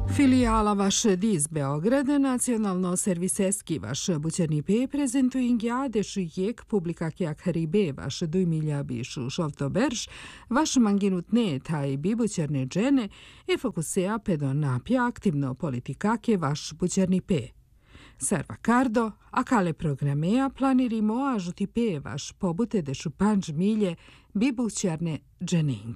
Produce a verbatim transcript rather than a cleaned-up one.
Filiala vaše diz Beograda, nacionalno serviseski vaš bućerni pe prezentuing jadeš jek publika kjak haribe vaš dujmilja bišu šovtoberš, vaš manginut ne taj bi bućerne džene e fokusea pedo napja aktivno politikake vaš bućerni pe. Serva Cardo, a kale programea planirimo ažuti pe vaš pobute de šupanđ milje bi bućerne džening.